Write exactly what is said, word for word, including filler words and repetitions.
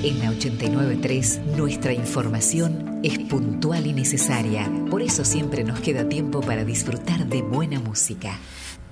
En la ochenta y nueve punto tres, nuestra información es puntual y necesaria. Por eso siempre nos queda tiempo para disfrutar de buena música.